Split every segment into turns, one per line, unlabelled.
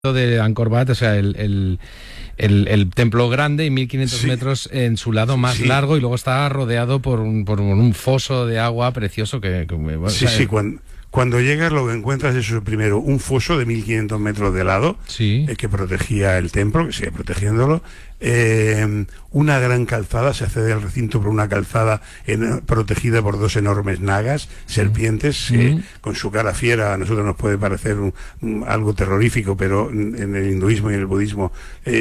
de Angkor Wat, o sea, el templo grande y 1500 metros en su lado más largo, y luego está rodeado por un foso de agua precioso bueno,
Cuando llegas lo que encuentras es primero un foso de 1500 metros de lado, que protegía el templo, que sigue protegiéndolo, una gran calzada, se accede al recinto por una calzada protegida por dos enormes nagas, serpientes, con su cara fiera. A nosotros nos puede parecer algo terrorífico, pero en el hinduismo y en el budismo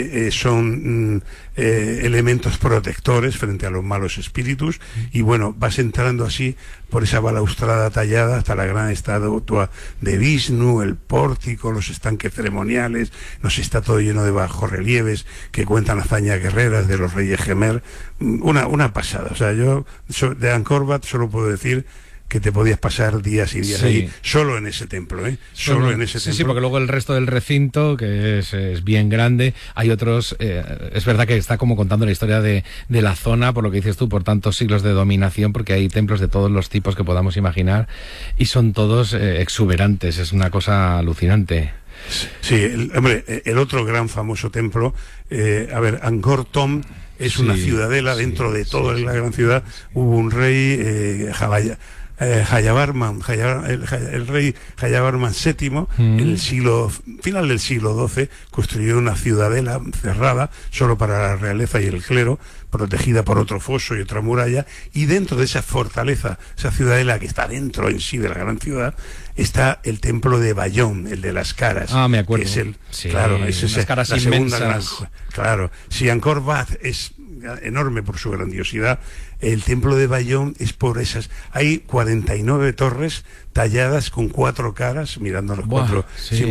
son elementos protectores frente a los malos espíritus. Y bueno, vas entrando así por esa balaustrada tallada hasta la gran estatua de Vishnu, el pórtico, los estanques ceremoniales. Nos está todo lleno de bajorrelieves que cuentan hazañas guerreras de los reyes Khmer. Una pasada. O sea, yo de Angkor Wat solo puedo decir que te podías pasar días y días ahí, solo en ese templo, solo en ese templo.
Sí, porque luego el resto del recinto, que es bien grande, hay otros, es verdad que está como contando la historia de la zona, por lo que dices tú, por tantos siglos de dominación, porque hay templos de todos los tipos que podamos imaginar, y son todos exuberantes, es una cosa alucinante.
Sí, el otro gran famoso templo, Angkor Thom, es una ciudadela dentro de toda la gran ciudad. Hubo un rey, Jayavarman, el rey Jayavarman VII, en el final del siglo XII, construyó una ciudadela cerrada solo para la realeza y el clero, protegida por otro foso y otra muralla, y dentro de esa fortaleza, esa ciudadela que está dentro en sí de la gran ciudad, está el templo de Bayón, el de las caras.
Me acuerdo.
Que es
las caras
la
inmensas.
Segunda gran, claro. Si Angkor Wat es enorme por su grandiosidad, el templo de Bayón es por esas. Hay 49 torres talladas con 4 caras, mirando los 4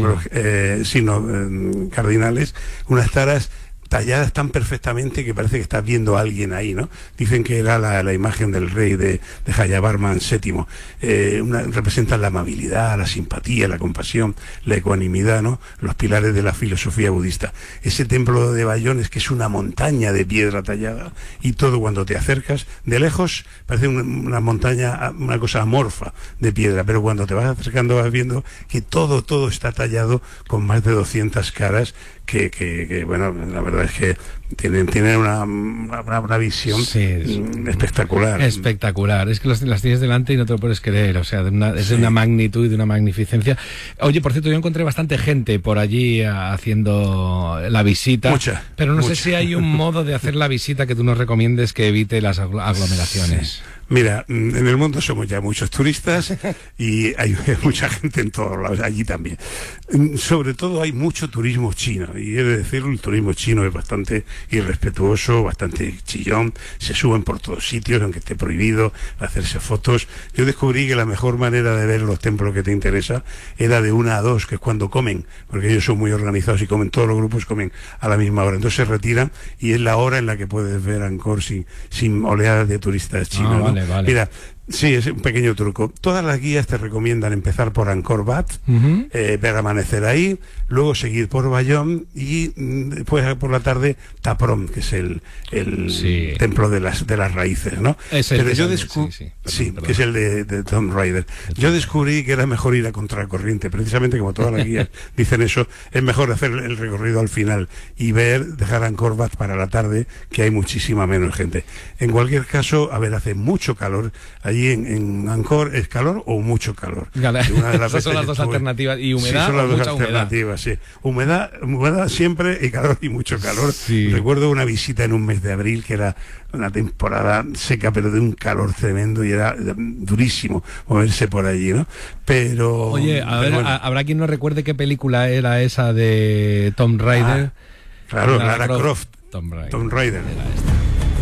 signos cardinales, unas caras talladas tan perfectamente que parece que estás viendo a alguien ahí, ¿no? Dicen que era la imagen del rey de Jayavarman VII. Representan la amabilidad, la simpatía, la compasión, la ecuanimidad, ¿no? Los pilares de la filosofía budista. Ese templo de Bayón es que es una montaña de piedra tallada, y todo, cuando te acercas de lejos parece una montaña, una cosa amorfa de piedra, pero cuando te vas acercando vas viendo que todo está tallado con más de 200 caras que bueno, la verdad es que tienen una visión espectacular.
Espectacular, es que las tienes delante y no te lo puedes creer, o sea, es de una magnitud y de una magnificencia. Oye, por cierto, yo encontré bastante gente por allí haciendo la visita, pero no sé si hay un modo de hacer la visita que tú nos recomiendes que evite las aglomeraciones.
Mira, en el mundo somos ya muchos turistas y hay mucha gente en todos lados, allí también. Sobre todo hay mucho turismo chino, y he de decirlo, el turismo chino es bastante irrespetuoso, bastante chillón, se suben por todos sitios, aunque esté prohibido hacerse fotos. Yo descubrí que la mejor manera de ver los templos que te interesa era de 1 a 2, que es cuando comen, porque ellos son muy organizados y comen, todos los grupos comen a la misma hora, entonces se retiran y es la hora en la que puedes ver Angkor sin oleadas de turistas chinos.
Vale.
Mira, sí, es un pequeño truco. Todas las guías te recomiendan empezar por Angkor Wat, ver amanecer ahí, luego seguir por Bayón y después por la tarde Taprom, que es el templo de las raíces, ¿no? Pero yo descubrí, que es el de Tomb Raider. Yo descubrí que era mejor ir a contracorriente, precisamente como todas las guías dicen eso, es mejor hacer el recorrido al final y dejar Angkor Wat para la tarde, que hay muchísima menos gente. En cualquier caso, hace mucho calor allí en Angkor. ¿Es calor o mucho calor?
Esas son las dos alternativas. ¿Y humedad?
Sí, son las dos
alternativas,
sí. Humedad siempre, y calor y mucho calor. Recuerdo una visita en un mes de abril, que era una temporada seca, pero de un calor tremendo, y era durísimo moverse por allí, ¿no? Pero...
Oye, ¿habrá quien no recuerde qué película era esa de Tomb Raider?
Claro, Lara Croft.
Tomb Raider.
Tomb Raider.